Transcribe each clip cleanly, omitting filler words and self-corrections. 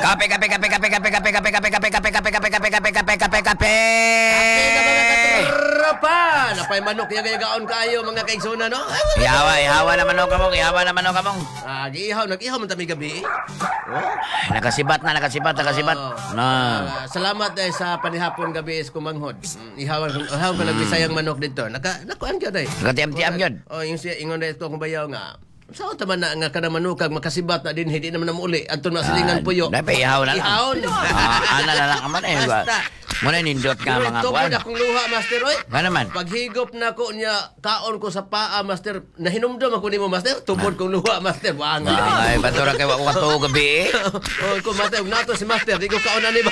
Kape, kape, kape, kape, kape, kape, kape, kape, kape, kape, kape, kape, kape, kape, kape, kape, kape. Kape na mga katropa. Napay manok yagayagaon kayo mga kaigsuna, no? Ihawa naman ako kamong, ihawa naman ako kamong. Nag-ihaw man tami gabi. Nakasibat na. Salamat sa panihapon gabi sa kumanghod. Ihawan ko lang bisayang manok dito. Nakuan ka day. Nakatiam-tiam yun. Yung siya ingon na ito kung bayaw nga. Saan taman na nga ka na manukag makasibat na din hindi naman na muli. Anton masilingan puyo. Dapat ihaw na lang. Ihaw. Ana na lang aman eh. Basta. Muna nindot ka mga Tungkol kuwan. akong luha, Master Roy. Nga naman. Paghigop na ko niya, kaon ko sa paa, Master. Nahinumdum ako ni mo, Master. Tubod kong luha, Master. Wanga. Ay, batura kay wako katuo gabi eh. Kung Master, nato si Master, di ko kaon na ni ba?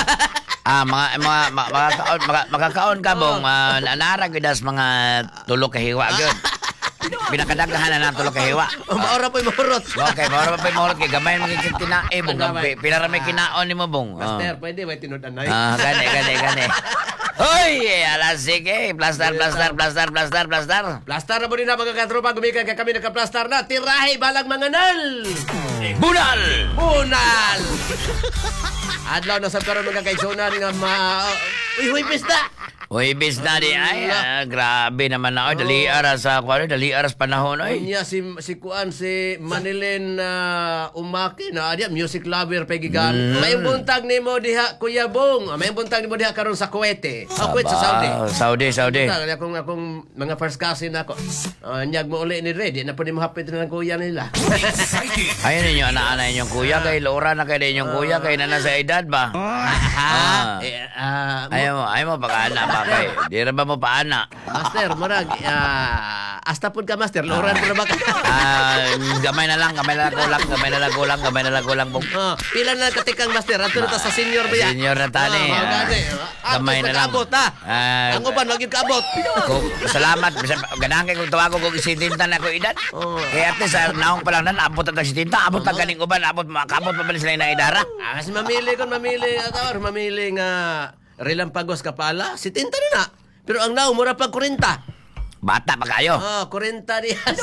Makakaon ka bong nanarag idas mga tulok kahiwa gyud. Pinakadagahan na ng tulok kahiwa. Maora po'y mahurot. Okay, maura pa pa mahurot kay gamay magiging kinae bong. Pilara may kinaon nimo bong. Master, pwede ba tinudan na Gani. Hoy, alas sige. Plastar. Plastar na mo din na mga katropa. Gumikan ka kami nagka-plastar na. Tirahe balang manganal. Bunal! Adlaw na sa karon mga kaigsunan nga Uy, pista! Uy, bis na di ay. Grabe naman na. Dali aras sa panahon. Niya si Kuan, si Manilin Umaki na dia music lover pagigan. May buntag nimo diha Kuya Bong. May buntag nimo diha karon sa Kuwait. Kuwait sa Saudi. Saudi. Akong mga first cousin ako. Nyag mo uli ni Red. Na po ni mahapit na ng kuya nila. Ayun ninyo, anak-anak inyong kuya. Kay Laura na kayo inyong kuya. Kay na nasa edad ba? Ayaw mo pag-anak ba kay? Di rin ba mo pa-anak? Master, marag. Hasta po ka, Master. Lauran po na ba ka? Gamay na lang kulang. Pila na katikang, Master. Ato na ta sa senior ba yan? Senior na tani. Gamay na lang. Abot, ha? Ang uban, maging kaabot. Salamat. Ganahan kay kung tawago kung isitinta na ko edad. Kaya at least, naong pa lang na, abot at isitinta. Abot ang ganing uban. Abot pa balik sila na idara. Kasi mamili nga Relampagos Kapala, si Tinta na. Pero ang naong mura pag 40. Bata pa kayo. 40 diyan.